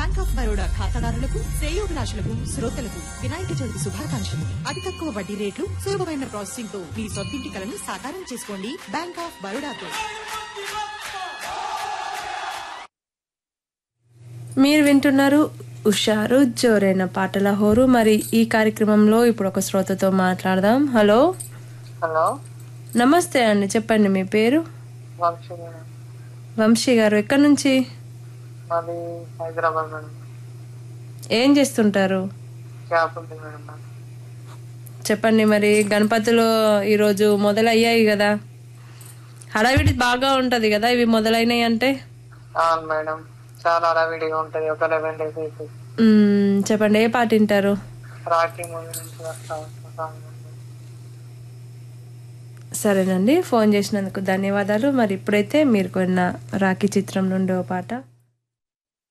Bank of Baroda ఖాతాదారులకు, శ్రేయోభిలాషులకు, శ్రోతలకు వినాయక చవితి శుభాకాంక్షలు. అతి తక్కువ వడ్డీ రేట్లు, సులభమైన ప్రాసెసింగ్ తో మీ సొంతింటి కలను సాకారం చేసుకోండి. Bank of బరోడాతో. మీరు వింటున్నారు ఉషారు జోరైన పాటల హోరు. మరి ఈ కార్యక్రమంలో ఇప్పుడు ఒక శ్రోతతో మాట్లాడదాం. హలో హలో, నమస్తే అండి, చెప్పండి మీ పేరు. వంశీ మేడం. వంశీ గారు ఎక్కడి నుంచి? మాది హైదరాబాద్ మేడం. ఏం చేస్తుంటారు? షాప్ ఉంది మేడం నాకు. చెప్పండి, మరి గణపతులు ఈరోజు మొదలయ్యాయి కదా, హడావిడి బాగా ఉంటది కదా ఇవి మొదలైనాయి అంటే? అవును మేడం, చాలా హడావిడిగా ఉంటది. ఒక 11 days అయితే. చెప్పండి, ఏ పాట వింటారు? రాఖీ మూవీ నుంచి వస్తా సాంగ్. సరేనండి, ఫోన్ చేసినందుకు ధన్యవాదాలు. మరి ఇప్పుడైతే మీరు కొన్న రాఖీ చిత్రం నుండి ఓ పాట.